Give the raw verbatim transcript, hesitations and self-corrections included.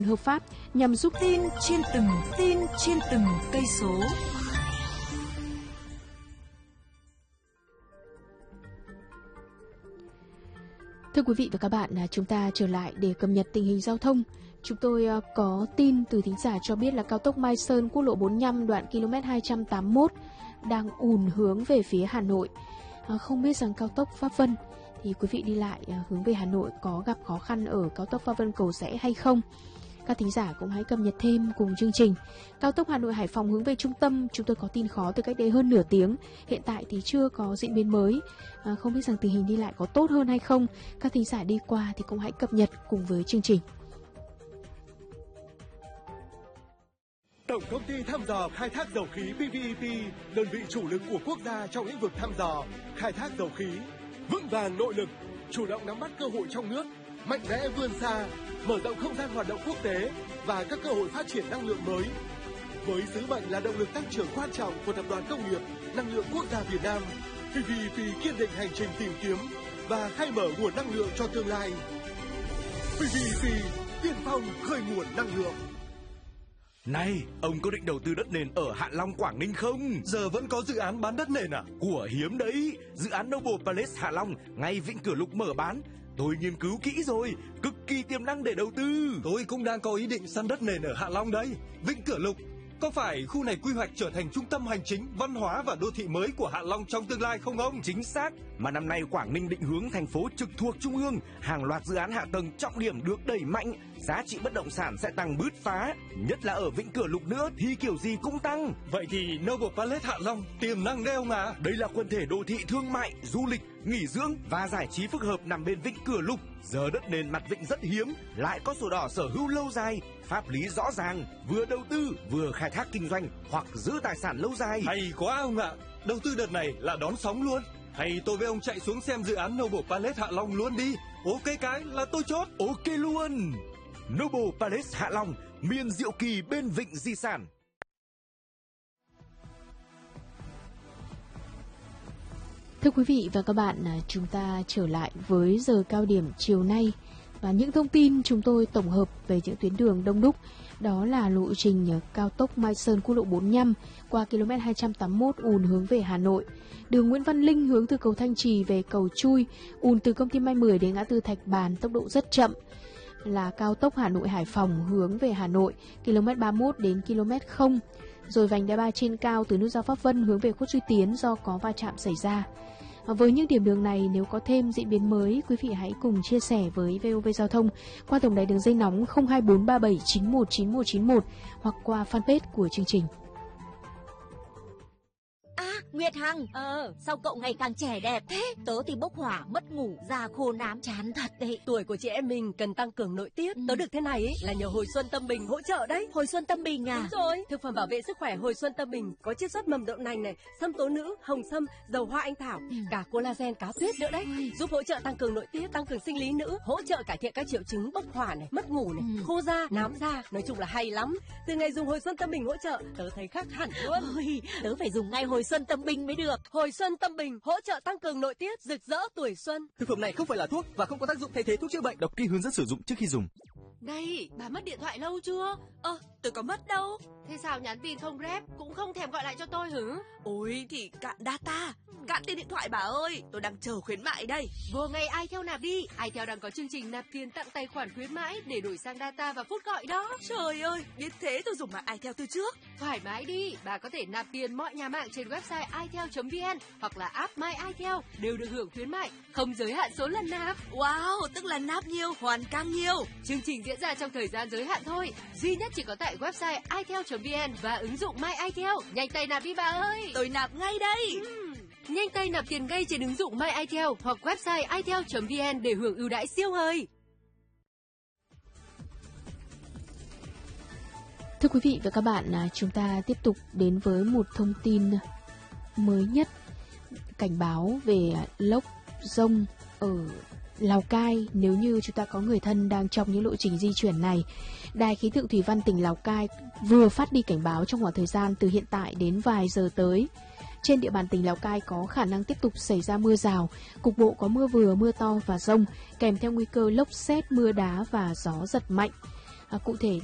hợp pháp nhằm giúp tin trên từng tin trên từng cây số. Thưa quý vị và các bạn, chúng ta trở lại để cập nhật tình hình giao thông. Chúng tôi có tin từ thính giả cho biết là cao tốc Mai Sơn, quốc lộ bốn mươi lăm đoạn km hai trăm tám mươi mốt đang ùn hướng về phía Hà Nội. À, không biết rằng cao tốc Pháp Vân thì quý vị đi lại hướng về Hà Nội có gặp khó khăn ở cao tốc Pháp Vân Cầu Giẽ hay không? Các thính giả cũng hãy cập nhật thêm cùng chương trình. Cao tốc Hà Nội Hải Phòng hướng về trung tâm, chúng tôi có tin khó từ cách đây hơn nửa tiếng. Hiện tại thì chưa có diễn biến mới. À, không biết rằng tình hình đi lại có tốt hơn hay không. Các thính giả đi qua thì cũng hãy cập nhật cùng với chương trình. Tổng công ty thăm dò khai thác dầu khí pê vê e pê, đơn vị chủ lực của quốc gia trong lĩnh vực thăm dò, khai thác dầu khí, vững vàng nội lực, chủ động nắm bắt cơ hội trong nước, mạnh mẽ vươn xa, mở rộng không gian hoạt động quốc tế và các cơ hội phát triển năng lượng mới. Với sứ mệnh là động lực tăng trưởng quan trọng của Tập đoàn Công nghiệp Năng lượng Quốc gia Việt Nam, pê vê e pê kiên định hành trình tìm kiếm và khai mở nguồn năng lượng cho tương lai. pê vê e pê tiên phong khơi nguồn năng lượng. Này, ông có định đầu tư đất nền ở Hạ Long, Quảng Ninh không? Giờ vẫn có dự án bán đất nền à? Của hiếm đấy, dự án Noble Palace Hạ Long ngay Vĩnh Cửa Lục mở bán. Tôi nghiên cứu kỹ rồi, cực kỳ tiềm năng để đầu tư. Tôi cũng đang có ý định săn đất nền ở Hạ Long đấy. Vĩnh Cửa Lục, có phải khu này quy hoạch trở thành trung tâm hành chính, văn hóa và đô thị mới của Hạ Long trong tương lai không ông? Chính xác, mà năm nay Quảng Ninh định hướng thành phố trực thuộc Trung ương, hàng loạt dự án hạ tầng trọng điểm được đẩy mạnh, giá trị bất động sản sẽ tăng bứt phá, nhất là ở Vĩnh Cửa Lục nữa thì kiểu gì cũng tăng. Vậy thì Noble Palace Hạ Long tiềm năng đấy ông à? Đây là quần thể đô thị thương mại, du lịch, nghỉ dưỡng và giải trí phức hợp nằm bên Vĩnh Cửa Lục. Giờ đất nền mặt vịnh rất hiếm, lại có sổ đỏ sở hữu lâu dài, pháp lý rõ ràng, vừa đầu tư vừa khai thác kinh doanh hoặc giữ tài sản lâu dài. Hay quá ông ạ, đầu tư đợt này là đón sóng luôn. Hay tôi với ông chạy xuống xem dự án Noble Palace Hạ Long luôn đi. Ok cái là tôi chốt. Ok luôn. Noble Palace Hạ Long, miền diệu kỳ bên vịnh di sản. Thưa quý vị và các bạn, chúng ta trở lại với giờ cao điểm chiều nay và những thông tin chúng tôi tổng hợp về những tuyến đường đông đúc. Đó là lộ trình cao tốc Mai Sơn, quốc lộ bốn mươi lăm qua km hai trăm tám mươi mốt ùn hướng về Hà Nội. Đường Nguyễn Văn Linh hướng từ cầu Thanh Trì về cầu Chui, ùn từ công ty Mai mười đến ngã tư Thạch Bàn, tốc độ rất chậm. Là cao tốc Hà Nội Hải Phòng hướng về Hà Nội, km ba mươi mốt đến km không. Rồi vành đai ba trên cao từ nút giao Pháp Vân hướng về Khuất Duy Tiến do có va chạm xảy ra. Với những điểm đường này, nếu có thêm diễn biến mới, quý vị hãy cùng chia sẻ với vê o vê Giao thông qua tổng đài đường dây nóng không hai bốn ba bảy chín một chín một chín một hoặc qua fanpage của chương trình. À, Nguyệt Hằng, ờ, sao cậu ngày càng trẻ đẹp thế? Tớ thì bốc hỏa, mất ngủ, da khô nám, chán thật đấy. Tuổi của chị em mình cần tăng cường nội tiết. Ừ. Tớ được thế này ấy, là nhờ Hồi Xuân Tâm Bình hỗ trợ đấy. Hồi Xuân Tâm Bình à? Đúng rồi, thực phẩm bảo vệ sức khỏe Hồi Xuân Tâm Bình có chiết xuất mầm đậu nành này, sâm tố nữ, hồng sâm, dầu hoa anh thảo, ừ. cả collagen cá tuyết nữa đấy, ừ. giúp hỗ trợ tăng cường nội tiết, tăng cường sinh lý nữ, hỗ trợ cải thiện các triệu chứng bốc hỏa này, mất ngủ này, ừ. khô da, nám da, nói chung là hay lắm. Từ ngày dùng Hồi Xuân Tâm Bình hỗ trợ, tớ thấy khác hẳn luôn. Ôi, tớ phải dùng ngay Hồi Xuân Tâm Bình mới được. Hồi Xuân Tâm Bình hỗ trợ tăng cường nội tiết, rực rỡ tuổi xuân. Thực phẩm này không phải là thuốc và không có tác dụng thay thế thuốc chữa bệnh. Đọc kỹ hướng dẫn sử dụng trước khi dùng. Này, bà mất điện thoại lâu chưa? Ơ, tôi có mất đâu. Thế sao nhắn tin không rep, cũng không thèm gọi lại cho tôi hử? Ôi thì cạn data, cạn tiền điện thoại bà ơi, tôi đang chờ khuyến mại đây. Vừa ngày iTel nạp đi, iTel đang có chương trình nạp tiền tặng tài khoản khuyến mãi để đổi sang data và phút gọi đó. Trời ơi, biết thế tôi dùng mạng iTel từ trước. Thoải mái đi, bà có thể nạp tiền mọi nhà mạng trên website itel chấm vn hoặc là app My iTel đều được hưởng khuyến mại, không giới hạn số lần nạp. Wow, tức là nạp nhiều, hoàn càng nhiều. Chương trình diễn ra trong thời gian giới hạn thôi, duy nhất chỉ có tại website itel chấm vn và ứng dụng My iTel. Nhanh tay nạp đi bà ơi. Tôi nạp ngay đây. Uhm. Nhanh tay nạp tiền ngay trên ứng dụng My iTel hoặc website itel chấm vn để hưởng ưu đãi siêu hời. Thưa quý vị và các bạn, chúng ta tiếp tục đến với một thông tin mới nhất. Cảnh báo về lốc, dông ở Lào Cai nếu như chúng ta có người thân đang trong những lộ trình di chuyển này. Đài khí tượng thủy văn tỉnh Lào Cai vừa phát đi cảnh báo trong khoảng thời gian từ hiện tại đến vài giờ tới. Trên địa bàn tỉnh Lào Cai có khả năng tiếp tục xảy ra mưa rào, cục bộ có mưa vừa, mưa to và dông, kèm theo nguy cơ lốc sét, mưa đá và gió giật mạnh. À, cụ thể